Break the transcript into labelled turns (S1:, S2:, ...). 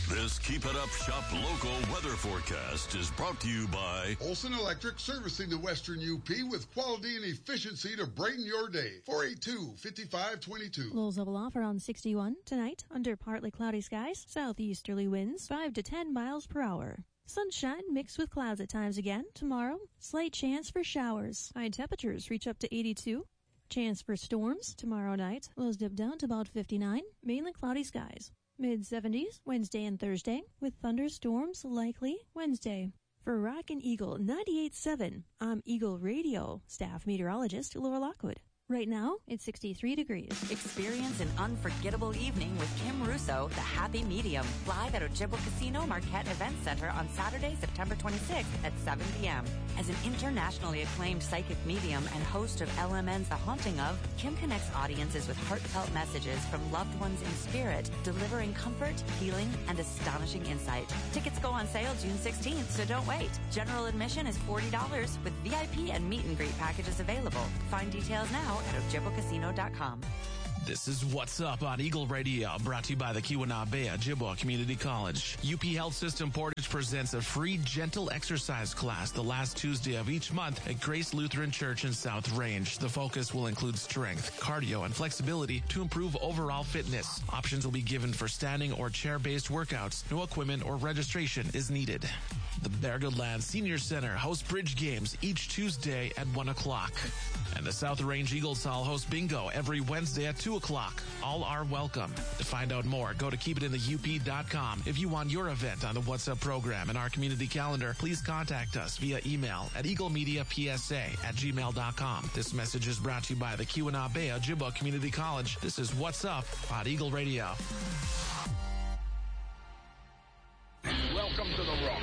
S1: This Keep It Up Shop local weather forecast is brought to you by
S2: Olson Electric, servicing the Western UP with quality and efficiency to brighten your day. 482-5522.
S3: Lows level off around 61 tonight under partly cloudy skies. Southeasterly winds 5 to 10 miles per hour. Sunshine mixed with clouds at times again tomorrow. Slight chance for showers. High temperatures reach up to 82. Chance for storms tomorrow night. Lows dip down to about 59. Mainly cloudy skies. Mid-70s Wednesday and Thursday, with thunderstorms likely Wednesday. For Rockin' Eagle 98.7, I'm Eagle Radio staff meteorologist Laura Lockwood. Right now, it's 63 degrees.
S4: Experience an unforgettable evening with Kim Russo, The Happy Medium, live at Ojibwa Casino Marquette Event Center on Saturday, September 26th at 7 p.m. As an internationally acclaimed psychic medium and host of LMN's The Haunting Of, Kim connects audiences with heartfelt messages from loved ones in spirit, delivering comfort, healing, and astonishing insight. Tickets go on sale June 16th, so don't wait. General admission is $40 with VIP and meet and greet packages available. Find details now at ojibwacasino.com.
S5: This is What's Up on Eagle Radio, brought to you by the Keweenaw Ojibwa Community College. UP Health System Portage presents a free gentle exercise class the last Tuesday of each month at Grace Lutheran Church in South Range. The focus will include strength, cardio, and flexibility to improve overall fitness. Options will be given for standing or chair-based workouts. No equipment or registration is needed. The Beargoodland Senior Center hosts bridge games each Tuesday at 1 o'clock. And the South Range Eagles Hall hosts bingo every Wednesday at 2 o'clock. All are welcome. To find out more, go to keepitintheup.com. If you want your event on the What's Up program and our community calendar, please contact us via email at eaglemediapsa@gmail.com. This message is brought to you by the Keweenaw Ojibwa Community College. This is What's Up on Eagle Radio.
S6: Welcome to the Rock.